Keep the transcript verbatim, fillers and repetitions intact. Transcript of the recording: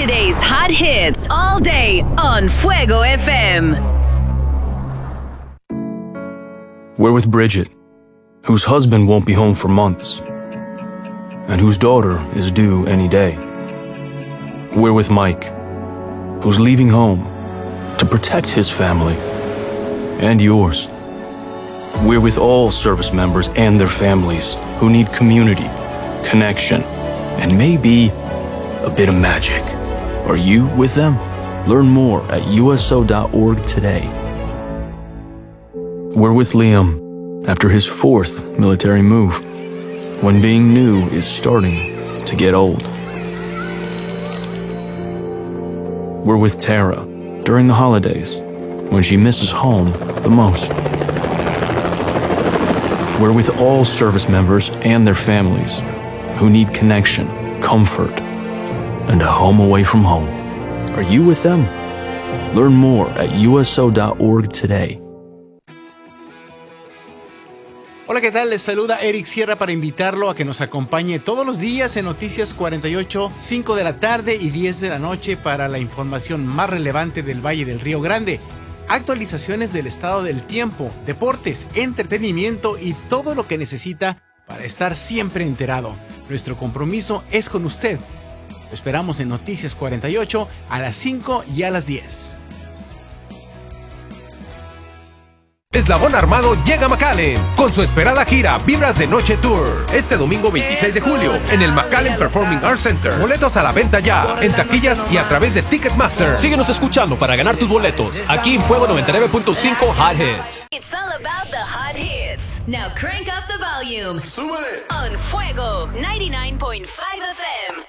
Today's hot hits all day on Fuego F M. We're with Bridget, whose husband won't be home for months, and whose daughter is due any day. We're with Mike, who's leaving home to protect his family and yours. We're with all service members and their families who need community, connection, and maybe a bit of magic. Are you with them? Learn more at U S O dot org today. We're with Liam after his fourth military move, when being new is starting to get old. We're with Tara during the holidays, when she misses home the most. We're with all service members and their families who need connection, comfort, and a home away from home. Are you with them? Learn more at U S O dot org today. Hola, ¿qué tal? Les saluda Eric Sierra para invitarlo a que nos acompañe todos los días en Noticias cuarenta y ocho, cinco de la tarde y diez de la noche para la información más relevante del Valle del Río Grande. Actualizaciones del estado del tiempo, deportes, entretenimiento y todo lo que necesita para estar siempre enterado. Nuestro compromiso es con usted. Lo esperamos en Noticias cuarenta y ocho a las cinco y a las diez. Eslabón Armado llega a McAllen con su esperada gira Vibras de Noche Tour este domingo veintiséis de julio en el McAllen Performing Arts Center. Boletos a la venta ya en taquillas y a través de Ticketmaster. Síguenos escuchando para ganar tus boletos aquí en Fuego noventa y nueve punto cinco Hot Hits. It's all about the hot hits. Now crank up the volume. Súbele. On Fuego ninety-nine point five F M.